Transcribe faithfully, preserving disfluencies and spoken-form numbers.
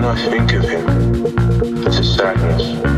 When I think of him, there's a sadness